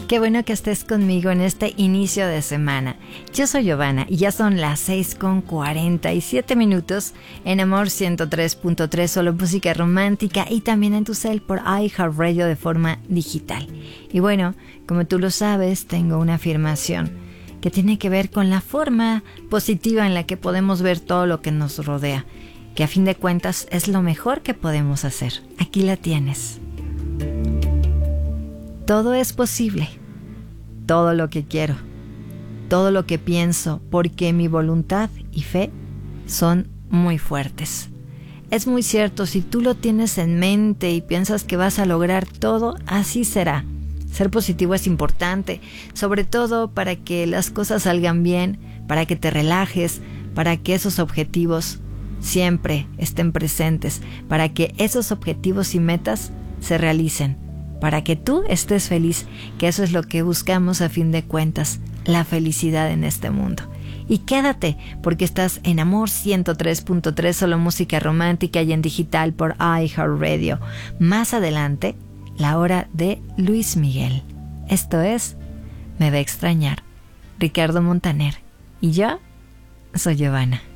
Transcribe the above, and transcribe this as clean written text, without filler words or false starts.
Qué bueno que estés conmigo en este inicio de semana. Yo soy Giovanna y ya son las 6:47 en Amor 103.3, solo música romántica, y también en tu cel por iHeartRadio de forma digital. Y bueno, como tú lo sabes, tengo una afirmación que tiene que ver con la forma positiva en la que podemos ver todo lo que nos rodea, que a fin de cuentas es lo mejor que podemos hacer. Aquí la tienes. Todo es posible, todo lo que quiero, todo lo que pienso, porque mi voluntad y fe son muy fuertes. Es muy cierto, si tú lo tienes en mente y piensas que vas a lograr todo, así será. Ser positivo es importante, sobre todo para que las cosas salgan bien, para que te relajes, para que esos objetivos siempre estén presentes, para que esos objetivos y metas se realicen, para que tú estés feliz, que eso es lo que buscamos a fin de cuentas, la felicidad en este mundo. Y quédate, porque estás en Amor 103.3, solo música romántica, y en digital por iHeartRadio. Más adelante, la hora de Luis Miguel. Esto es Me va a extrañar, Ricardo Montaner. Y yo soy Giovanna.